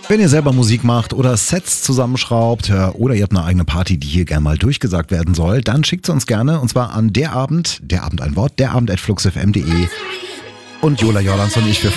Wenn ihr selber Musik macht oder Sets zusammenschraubt oder ihr habt eine eigene Party, die hier gerne mal durchgesagt werden soll, dann schickt sie uns gerne und zwar an der Abend ein Wort, derabend@fluxfm.de und Jola Jordans und ich, wir